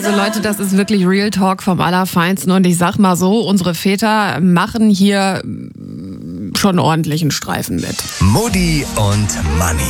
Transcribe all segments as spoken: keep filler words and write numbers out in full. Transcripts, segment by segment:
Also Leute, das ist wirklich Real Talk vom Allerfeinsten. Und ich sag mal so, unsere Väter machen hier schon einen ordentlichen Streifen mit. Mutti und Manni.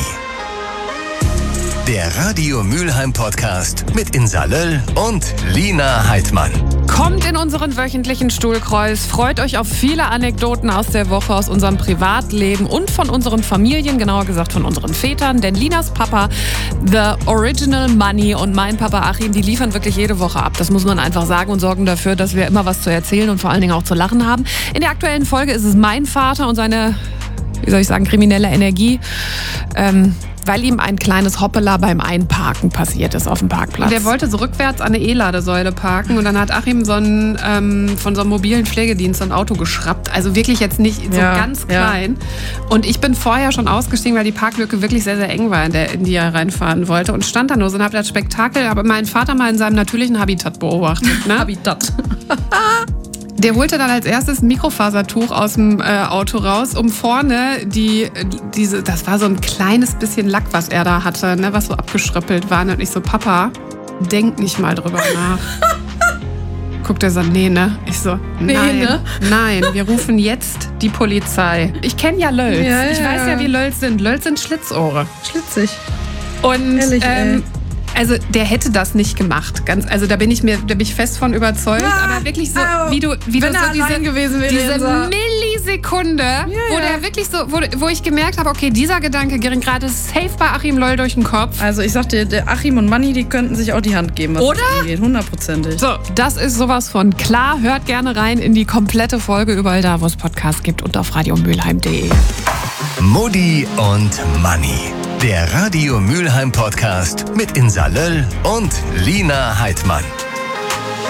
Der Radio Mülheim Podcast mit Insa Löll und Lina Heidmann. Kommt in unseren wöchentlichen Stuhlkreuz, freut euch auf viele Anekdoten aus der Woche, aus unserem Privatleben und von unseren Familien, genauer gesagt von unseren Vätern. Denn Linas Papa, the original Manni, und mein Papa Achim, die liefern wirklich jede Woche ab. Das muss man einfach sagen und sorgen dafür, dass wir immer was zu erzählen und vor allen Dingen auch zu lachen haben. In der aktuellen Folge ist es mein Vater und seine, wie soll ich sagen, kriminelle Energie. Ähm... Weil ihm ein kleines Hoppala beim Einparken passiert ist auf dem Parkplatz. Der wollte so rückwärts an eine E-Ladesäule parken und dann hat Achim so einen, ähm, von so einem mobilen Pflegedienst ein Auto geschrappt. Also wirklich jetzt nicht so ja, ganz klein. Ja. Und ich bin vorher schon ausgestiegen, weil die Parklücke wirklich sehr, sehr eng war, in, der, in die er reinfahren wollte. Und stand da nur so und habe das Spektakel, aber meinen Vater mal in seinem natürlichen Habitat beobachtet. Ne? Habitat. Der holte dann als erstes ein Mikrofasertuch aus dem äh, Auto raus, um vorne die, diese, das war so ein kleines bisschen Lack, was er da hatte, ne, was so abgeschröppelt war. Und ich so, Papa, denk nicht mal drüber nach. Guckt er so, nee, ne? Ich so, nee, nein, ne? nein, wir rufen jetzt die Polizei. Ich kenne ja Lölz. Ja, ich ja. weiß ja, wie Lölz sind. Lölz sind Schlitzohre. Schlitzig. Und Ehrlich, ähm, also der hätte das nicht gemacht. Ganz, also da bin ich mir, da bin ich fest von überzeugt. Ah, aber wirklich so, ah, wie du, wie wenn du er so diese, allein gewesen wäre, diese Insa. Millisekunde, ja, wo ja. der wirklich so, wo, wo ich gemerkt habe, okay, dieser Gedanke ging gerade safe bei Achim Löll durch den Kopf. Also ich sag dir, der Achim und Manni, die könnten sich auch die Hand geben, was Oder? das angeht. Hundertprozentig. So, Das ist sowas von klar. Hört gerne rein in die komplette Folge überall da, wo es Podcasts gibt und auf radiomülheim punkt de. Mutti und Manni. Der Radio Mülheim Podcast mit Insa Löll und Lina Heidmann.